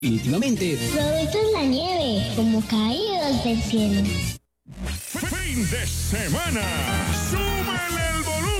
Definitivamente. Productos La Nieve, como caídos del cielo. Fin de semana. ¡Súbele el volumen!